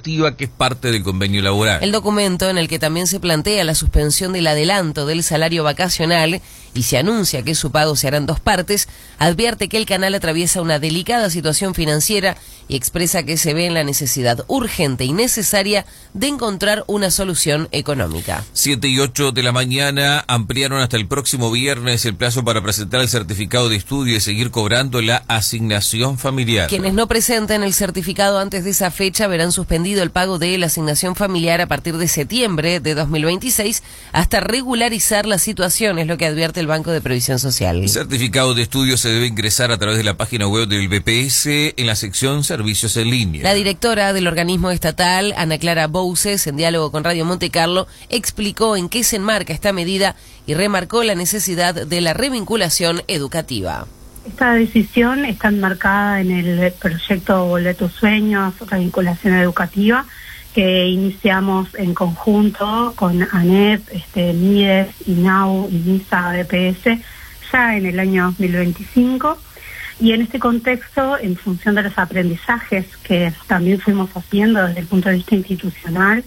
educativa, que es parte del convenio laboral. El documento, en el que también se plantea la suspensión del adelanto del salario vacacional y se anuncia que su pago se hará en 2 partes, advierte que el canal atraviesa una delicada situación financiera y expresa que se ve en la necesidad urgente y necesaria de encontrar una solución económica. 7 y 8 de la mañana ampliaron hasta el próximo viernes el plazo para presentar el certificado de estudio y seguir cobrando la asignación familiar. Quienes no presenten el certificado antes de esa fecha verán suspendido el pago de la asignación familiar a partir de septiembre de 2026 hasta regularizar la situación, es lo que advierte el Banco de Previsión Social. El certificado de estudio se debe ingresar a través de la página web del BPS en la sección Servicios en Línea. La directora del organismo estatal, Ana Clara Bouces, en diálogo con Radio Monte Carlo, explicó en qué se enmarca esta medida y remarcó la necesidad de la revinculación educativa. Esta decisión está enmarcada en el proyecto Volver tus sueños, revinculación educativa, que iniciamos en conjunto con ANEP, MIDES, INAU y MISA BPS ya en el año 2025. Y en este contexto, en función de los aprendizajes que también fuimos haciendo desde el punto de vista institucional,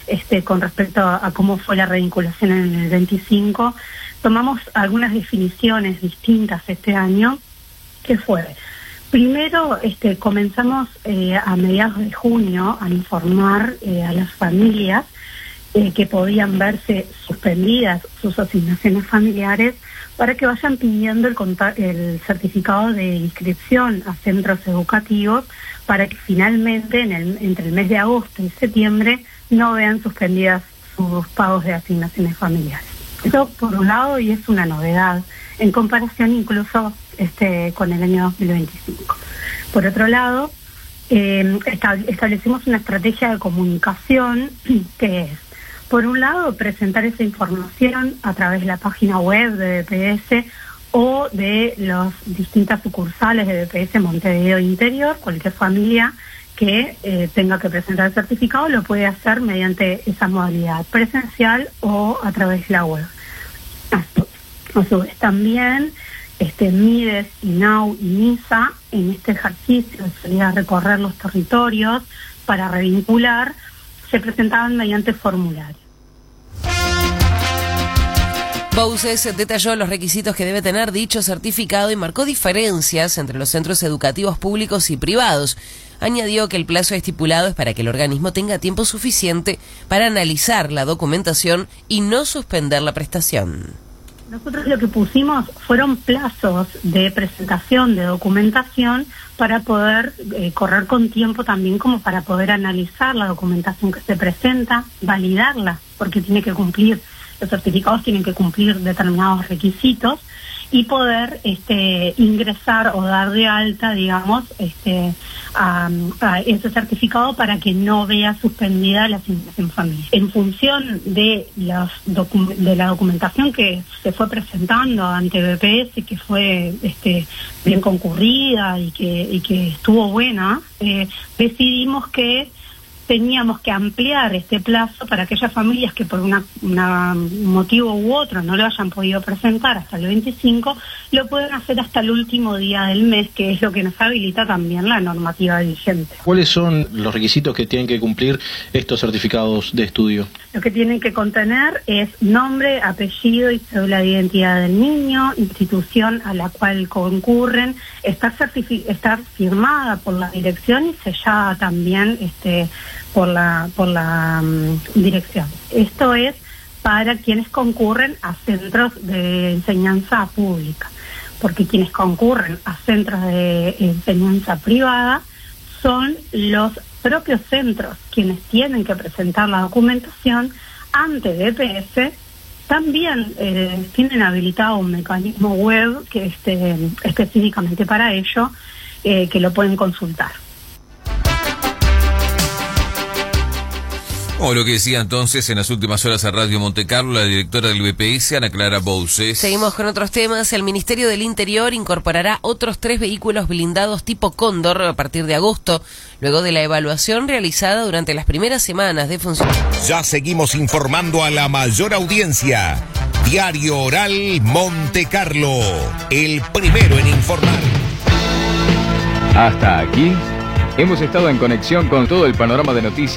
con respecto a cómo fue la revinculación en el 25, tomamos algunas definiciones distintas este año, que fue: primero, comenzamos a mediados de junio a informar a las familias que podían verse suspendidas sus asignaciones familiares para que vayan pidiendo el certificado de inscripción a centros educativos para que finalmente entre el mes de agosto y septiembre no vean suspendidas sus pagos de asignaciones familiares. Eso por un lado, y es una novedad en comparación incluso con el año 2025. Por otro lado, establecimos una estrategia de comunicación que es, por un lado, presentar esa información a través de la página web de BPS o de las distintas sucursales de BPS Montevideo Interior. Cualquier familia que tenga que presentar el certificado lo puede hacer mediante esa modalidad presencial o a través de la web. A su vez también MIDES, INAU y MISA, en este ejercicio de salir a recorrer los territorios para revincular, se presentaban mediante formulario. Bouces detalló los requisitos que debe tener dicho certificado y marcó diferencias entre los centros educativos públicos y privados. Añadió que el plazo estipulado es para que el organismo tenga tiempo suficiente para analizar la documentación y no suspender la prestación. Nosotros lo que pusimos fueron plazos de presentación de documentación para poder correr con tiempo también, como para poder analizar la documentación que se presenta, validarla, porque tiene que cumplir, los certificados tienen que cumplir determinados requisitos, y poder ingresar o dar de alta, digamos, a ese certificado para que no vea suspendida la asignación familiar. En función de la documentación que se fue presentando ante BPS, que fue bien concurrida y que estuvo buena, decidimos que teníamos que ampliar este plazo para aquellas familias que por un motivo u otro no lo hayan podido presentar hasta el 25, lo pueden hacer hasta el último día del mes, que es lo que nos habilita también la normativa vigente. ¿Cuáles son los requisitos que tienen que cumplir estos certificados de estudio? Lo que tienen que contener es nombre, apellido y cédula de identidad del niño, institución a la cual concurren, estar firmada por la dirección y sellada también por la dirección. Esto es para quienes concurren a centros de enseñanza pública, porque quienes concurren a centros de enseñanza privada son los propios centros quienes tienen que presentar la documentación ante BPS. También tienen habilitado un mecanismo web que específicamente para ello, que lo pueden consultar. O lo que decía entonces en las últimas horas a Radio Monte Carlo la directora del BPS, Ana Clara Bouces. Seguimos con otros temas. El Ministerio del Interior incorporará otros 3 vehículos blindados tipo Cóndor a partir de agosto, luego de la evaluación realizada durante las primeras semanas de funcionamiento. Ya seguimos informando a la mayor audiencia. Diario Oral Monte Carlo, el primero en informar. Hasta aquí hemos estado en conexión con todo el panorama de noticias.